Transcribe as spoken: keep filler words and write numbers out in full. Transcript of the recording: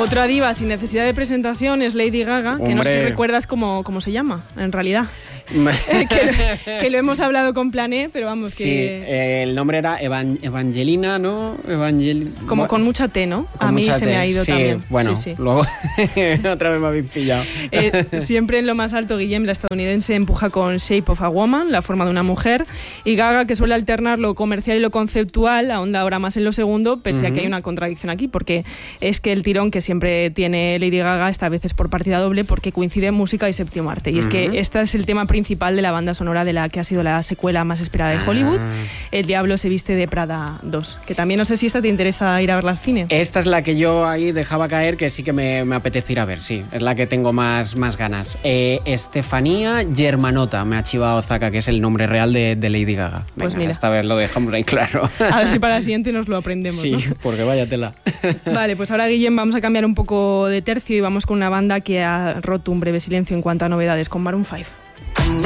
Otra diva sin necesidad de presentación es Lady Gaga, que Hombre. no sé si recuerdas cómo, cómo se llama, en realidad. que, que lo hemos hablado con Plané, pero vamos, Sí, que... eh, el nombre era Evan- Evangelina, ¿no? Evangel... Como con mucha T, ¿no? Con A mí mucha se me T. ha ido sí, también. Bueno, Sí, sí. luego otra vez me habéis pillado. Eh, siempre en lo más alto, Guillem, la estadounidense, empuja con Shape of a Woman, la forma de una mujer, y Gaga, que suele alternar lo comercial y lo conceptual, ahonda ahora más en lo segundo, pese uh-huh. a que hay una contradicción aquí, porque es que el tirón que siempre tiene Lady Gaga, esta vez es por partida doble, porque coincide música y séptimo arte. Y uh-huh. es que este es el tema principal de la banda sonora de la que ha sido la secuela más esperada de Hollywood, ah. El Diablo se viste de Prada dos, que también no sé si esta te interesa ir a verla al cine. Esta es la que yo ahí dejaba caer, que sí que me, me apetece ir a ver, sí, es la que tengo más, más ganas. Eh, Estefanía Germanota, me ha chivado Zaka, que es el nombre real de, de Lady Gaga. Venga, pues mira. Esta vez lo dejamos ahí claro. A ver si para la siguiente nos lo aprendemos, sí, ¿no? porque vaya tela. Vale, pues ahora, Guillem, vamos a cambiar un poco de tercio y vamos con una banda que ha roto un breve silencio en cuanto a novedades, con Maroon cinco.